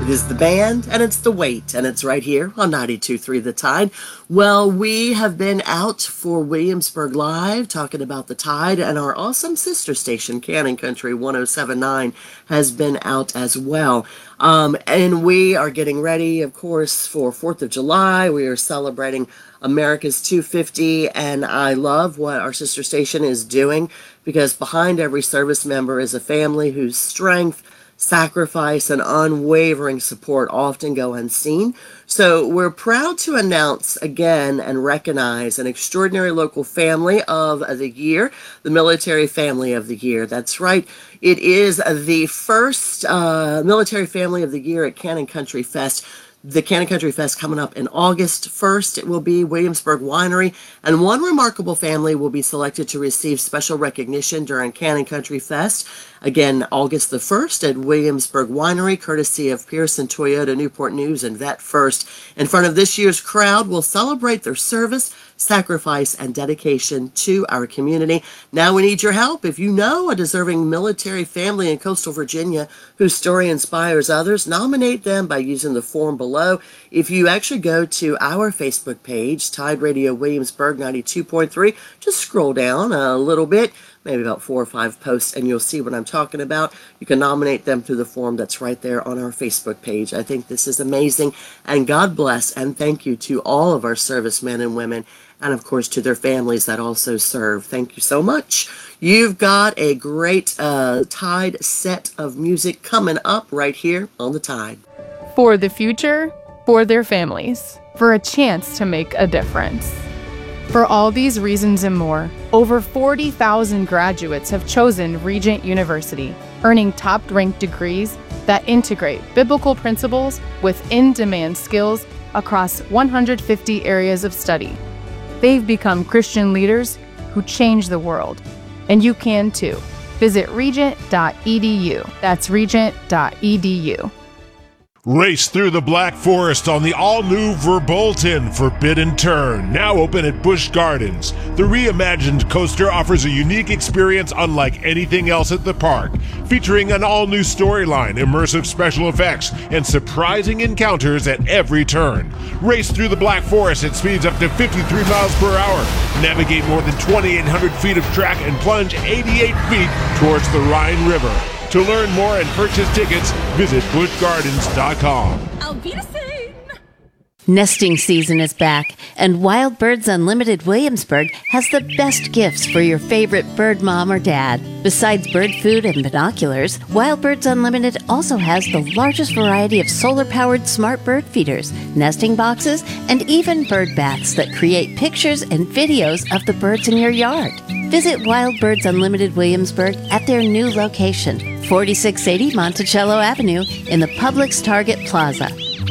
It is the band, and it's the weight, and it's right here on 92.3 The Tide. Well, we have been out for Williamsburg Live talking about the Tide, and our awesome sister station, Cannon Country 107.9, has been out as well. And we are getting ready, of course, for 4th of July. We are celebrating America's 250, and I love what our sister station is doing, because behind every service member is a family whose strength, sacrifice, and unwavering support often go unseen. So we're proud to announce again and recognize an extraordinary local family of the year, the Military Family of the Year. That's right. It is the first Military Family of the Year at Cannon Country Fest. The Cannon Country Fest coming up in August 1st. It will be Williamsburg Winery, and one remarkable family will be selected to receive special recognition during Cannon Country Fest. Again, August the 1st at Williamsburg Winery, courtesy of Pearson Toyota, Newport News, and Vet First. In front of this year's crowd, will celebrate their service, sacrifice, and dedication to our community. Now we need your help. If you know a deserving military family in coastal Virginia whose story inspires others, nominate them by using the form below. If you actually go to our Facebook page, Tide Radio Williamsburg 92.3, just scroll down a little bit, maybe about 4 or 5 posts, and you'll see what I'm talking about. You can nominate them through the form that's right there on our Facebook page. I think this is amazing, and God bless and thank you to all of our servicemen and women, and of course to their families that also serve. Thank you so much. You've got a great Tide set of music coming up right here on the Tide. For the future, for their families, for a chance to make a difference. For all these reasons and more, over 40,000 graduates have chosen Regent University, earning top-ranked degrees that integrate biblical principles with in-demand skills across 150 areas of study. They've become Christian leaders who change the world, and you can too. Visit regent.edu. That's regent.edu. Race through the Black Forest on the all-new Verbolten Forbidden Turn, now open at Busch Gardens. The reimagined coaster offers a unique experience unlike anything else at the park, featuring an all-new storyline, immersive special effects, and surprising encounters at every turn. Race through the Black Forest at speeds up to 53 miles per hour, navigate more than 2,800 feet of track, and plunge 88 feet towards the Rhine River. To learn more and purchase tickets, visit buschgardens.com. Auf Wiedersehen! Nesting season is back, and Wild Birds Unlimited Williamsburg has the best gifts for your favorite bird mom or dad. Besides bird food and binoculars, Wild Birds Unlimited also has the largest variety of solar-powered smart bird feeders, nesting boxes, and even bird baths that create pictures and videos of the birds in your yard. Visit Wild Birds Unlimited Williamsburg at their new location, 4680 Monticello Avenue in the Publix Target Plaza.